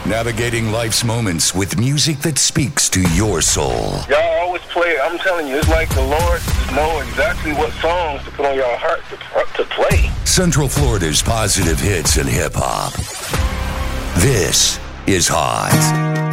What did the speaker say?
Navigating life's moments with music that speaks to your soul. Y'all always play, I'm telling you, it's like the Lord know exactly what songs to put on y'all heart to play. Central Florida's positive hits and hip-hop. This is Hot.